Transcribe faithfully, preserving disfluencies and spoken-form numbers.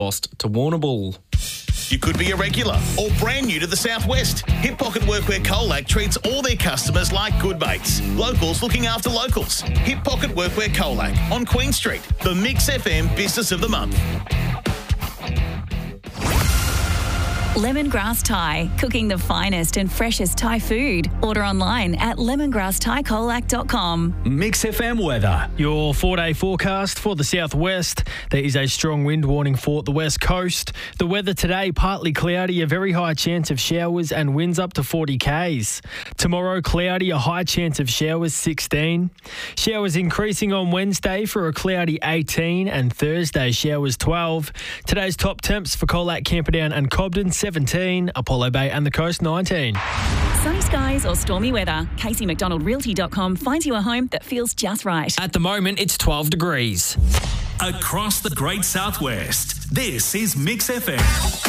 lost to Warrnambool. You could be a regular or brand new to the Southwest. Hip Pocket Workwear Colac treats all their customers like good mates. Locals looking after locals. Hip Pocket Workwear Colac on Queen Street, the Mix F M Business of the Month. Lemongrass Thai, cooking the finest and freshest Thai food. Order online at lemongrass thai colac dot com. Mix F M weather. Your four-day forecast for the southwest. There is a strong wind warning for the west coast. The weather today, partly cloudy, a very high chance of showers and winds up to forty kays. Tomorrow, cloudy, a high chance of showers, sixteen. Showers increasing on Wednesday for a cloudy eighteen, and Thursday, showers twelve. Today's top temps for Colac, Camperdown and Cobden, seventeen, Apollo Bay and the Coast, nineteen. Sunny skies or stormy weather. Casey McDonald Realty dot com finds you a home that feels just right. At the moment, it's twelve degrees. Across the Great Southwest, this is Mix F M.